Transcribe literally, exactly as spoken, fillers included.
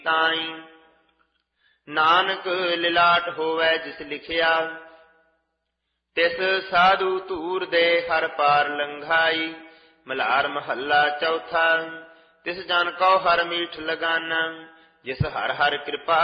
ਤਾਈ। ਨਾਨਕ ਲਿਲਾਟ ਹੋਵੈ ਜਿਸ ਲਿਖਿਆ, ਤਿਸ ਸਾਧੂ ਧੂਰ ਦੇ ਹਰ ਪਾਰ ਲੰਘਾਈ। ਮਲਹਾਰ ਮਹੱਲਾ ਚੌਥਾ। ਤਿਸ ਜਨ ਕਉ ਹਰ ਮੀਠ ਲਗਾਨਾ, ਜਿਸ ਹਰ ਹਰ ਕਿਰਪਾ